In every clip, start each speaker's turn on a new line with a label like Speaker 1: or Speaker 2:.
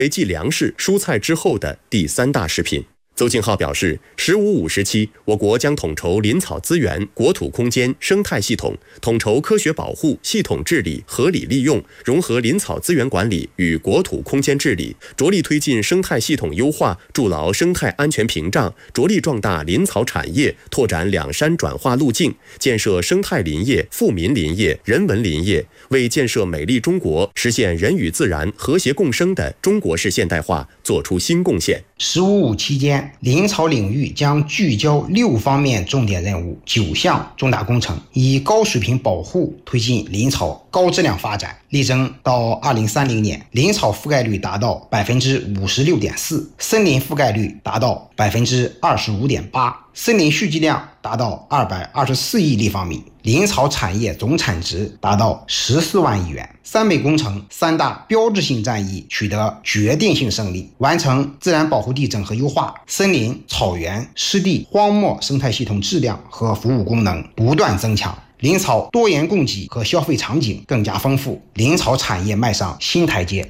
Speaker 1: 为继粮食、蔬菜之后的第3大食品。邹静浩表示，“15+5”时期，我国将统筹林草资源、国土空间、生态系统，统筹科学保护、系统治理、合理利用，融合林草资源管理与国土空间治理，着力推进生态系统优化，筑牢生态安全屏障，着力壮大林草产业，拓展两山转化路径，建设生态林业、富民林业、人文林业，为建设美丽中国、实现人与自然和谐共生的中国式现代化做出新贡献。
Speaker 2: “15+5”期间，林草领域将聚焦6方面重点任务、9项重大工程，以高水平保护推进林草高质量发展，力争到2030年，林草覆盖率达到 56.4%， 森林覆盖率达到 25.8%， 森林蓄积量达到224亿立方米，林草产业总产值达到14万亿元。3倍工程3大标志性战役取得决定性胜利，完成自然保护地整合优化，森林、草原、湿地、荒漠生态系统质量和服务功能不断增强，林草多元供给和消费场景更加丰富，林草产业迈上新台阶。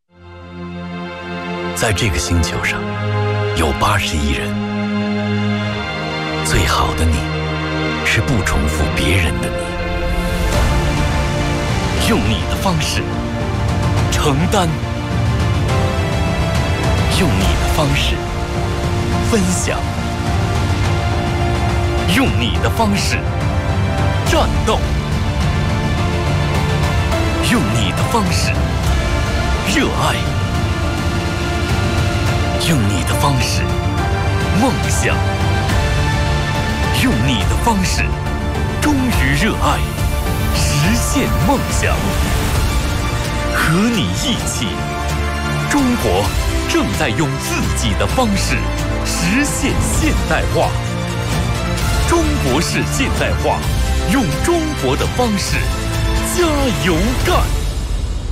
Speaker 3: 在这个星球上，有80亿人，最好的你，是不重复别人的你，用你的方式承担，用你的方式分享，用你的方式战斗，用你的方式热爱，用你的方式梦想，用你的方式忠于热爱，实现梦想。和你一起，中国正在用自己的方式实现现代化。中国式现代化，用中国的方式加油干！